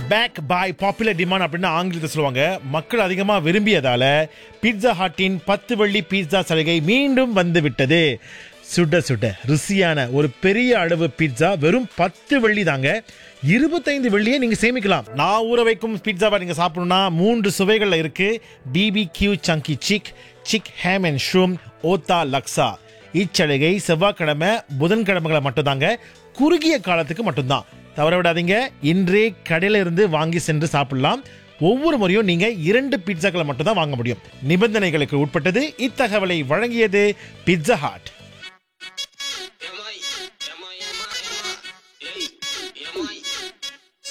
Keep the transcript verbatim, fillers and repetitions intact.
Back by popular demand அப்படின்னு ஆங்கிலத்தில் சொல்லுவாங்க. மக்கள் அதிகமாக விரும்பியதால பீட்சா ஹட்டின் பத்து வெள்ளி பீட்சா சலுகை மீண்டும் வந்து விட்டது. சுட சுட ருசியான ஒரு பெரிய அளவு பீட்சா வெறும் பத்து வெள்ளி தாங்க. இருபத்தைந்து வெள்ளியை நீங்க சேமிக்கலாம். நான் ஊற வைக்கும் பீட்சாவை நீங்க சாப்பிடணும்னா மூன்று சுவைகள்ல இருக்கு. BBQ Sanghi sick, sick ham and shroom, ஓத்தா லக்ஸா. இச்சலுகை செவ்வாய்க்கிழமை புதன்கிழமைகளை மட்டும்தாங்க. குறுகிய காலத்துக்கு மட்டும்தான். தவற விடாதீங்க. இன்றே கடையில இருந்து வாங்கி சென்று சாப்பிடலாம். ஒவ்வொரு முறையும் நீங்க இரண்டு பீட்சாக்களை மட்டும் தான் வாங்க முடியும். நிபந்தனைகளுக்கு உட்பட்டது. இத்தகவலை வழங்கியது பீட்சா ஹட்.